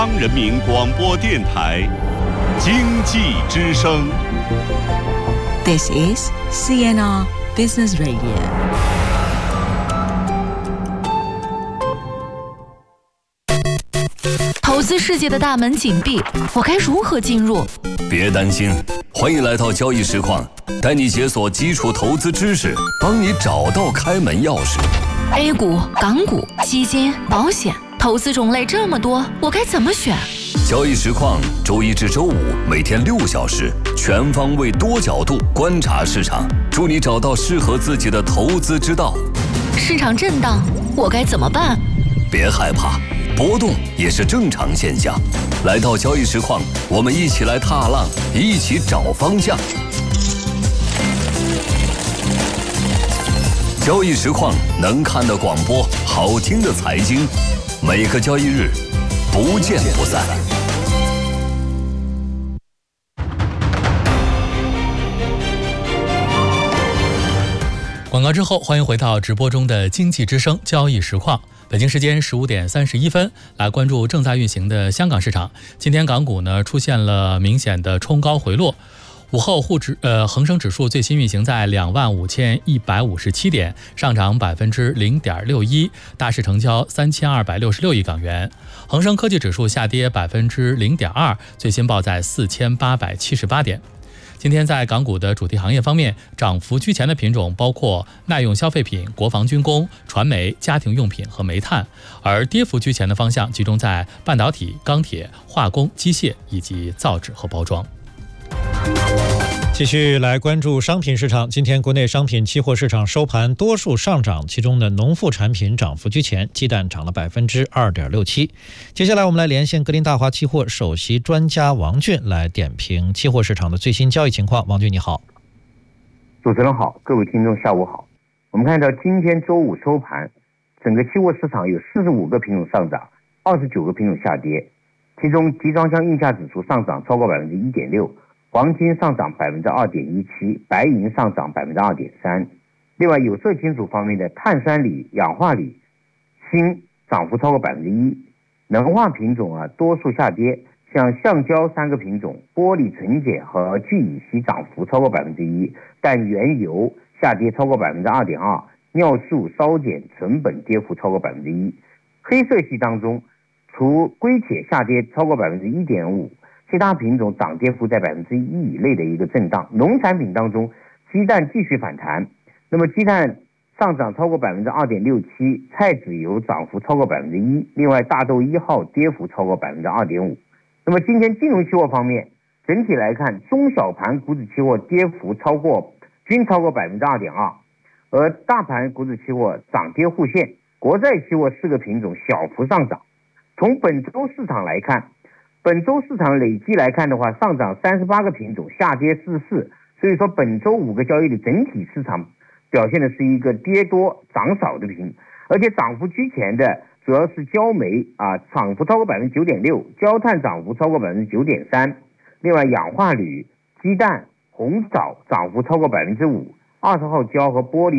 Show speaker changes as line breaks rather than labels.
人民广播电台经济之声。
This is CNR Business Radio。
投资世界的大门紧闭，我该如何进入？
别担心，欢迎来到交易实况，带你解锁基础投资知识，帮你找到开门钥匙。
A 股、港股、基金、保险，投资种类这么多，我该怎么选？
交易实况，周一至周五每天6小时，全方位多角度观察市场，助你找到适合自己的投资之道。
市场震荡，我该怎么办？
别害怕，波动也是正常现象。来到交易实况，我们一起来踏浪，一起找方向。交易实况，能看的广播，好听的财经，每个交易日不见不散。
广告之后，欢迎回到直播中的经济之声交易实况。北京时间15点31分，来关注正在运行的香港市场。今天港股呢出现了明显的冲高回落。午后恒生指数最新运行在25157点，上涨0.61%，大市成交3266亿港元。恒生科技指数下跌0.2%，最新报在4878点。今天在港股的主题行业方面，涨幅居前的品种包括耐用消费品、国防军工、传媒、家庭用品和煤炭，而跌幅居前的方向集中在半导体、钢铁、化工、机械以及造纸和包装。
继续来关注商品市场。今天国内商品期货市场收盘多数上涨，其中的农副产品涨幅居前，鸡蛋涨了2.67%。接下来我们来连线格林大华期货首席专家王俊来点评期货市场的最新交易情况。王俊你好。
主持人好，各位听众下午好。我们看到今天周五收盘，整个期货市场有45个品种上涨，29个品种下跌，其中集装箱运价指数上涨超过 1.6%，黄金上涨 2.17%， 白银上涨 2.3%。 另外有色金属方面的碳酸锂、氧化锂、锌涨幅超过 1%。 能化品种多数下跌，像橡胶3个品种、玻璃纯碱和聚乙烯涨幅超过 1%， 但原油下跌超过 2.2%， 尿素、烧碱、醇苯跌幅超过 1%。 黑色系当中，除硅铁下跌超过 1.5%，其他品种涨跌幅在 1% 以内的一个震荡。农产品当中，鸡蛋继续反弹，那么鸡蛋上涨超过 2.67%， 菜籽油涨幅超过 1%， 另外大豆1号跌幅超过 2.5%。 那么今天金融期货方面，整体来看，中小盘股指期货跌幅均超过 2.2%， 而大盘股指期货涨跌互现，国债期货4个品种小幅上涨。从本周市场来看，本周市场累计来看的话，上涨38个品种，下跌44，所以说本周5个交易日整体市场表现的是一个跌多涨少的品，而且涨幅居前的主要是焦煤涨幅超过 9.6%， 焦炭涨幅超过 9.3%， 另外氧化铝、鸡蛋、红枣涨幅超过 5%， 20号焦和玻璃